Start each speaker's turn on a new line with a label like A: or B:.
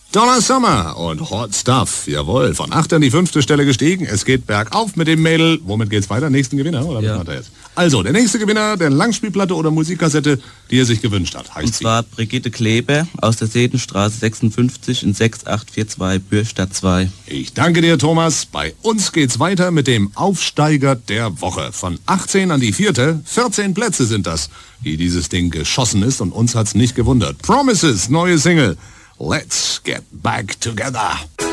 A: Donna Summer und Hot Stuff, jawohl, von 8 an die 5. Stelle gestiegen. Es geht bergauf mit dem Mädel. Womit geht's weiter? Nächsten Gewinner, oder was hat er jetzt? Also, der nächste Gewinner der Langspielplatte oder Musikkassette, die er sich gewünscht hat.
B: Und zwar Brigitte Kleber aus der Sedenstraße 56 in 6842 Bürstadt 2.
A: Ich danke dir, Thomas. Bei uns geht's weiter mit dem Aufsteiger der Woche. Von 18 an die 4. 14 Plätze sind das, die dieses Ding geschossen ist, und uns hat's nicht gewundert. Promises, neue Single. Let's get back together.